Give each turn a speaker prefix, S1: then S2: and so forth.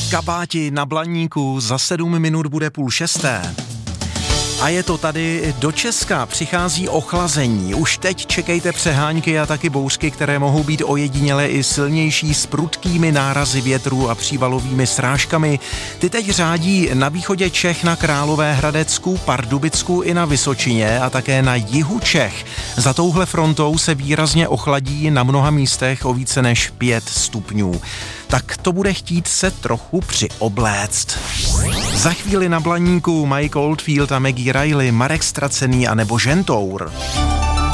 S1: Kabáti na Blaníku, za 7 minut bude 5:30. A je to tady, do Česka přichází ochlazení. Už teď čekejte přehánky a taky bouřky, které mohou být ojedinělé i silnější s prudkými nárazy větru a přívalovými srážkami. Ty teď řádí na východě Čech na Královéhradecku, Pardubicku i na Vysočině a také na jihu Čech. Za touhle frontou se výrazně ochladí na mnoha místech o více než 5 stupňů. Tak to bude chtít se trochu přiobléct. Za chvíli na Blaníku Mike Oldfield a Maggie Riley, Marek Ztracený a nebo Žentour.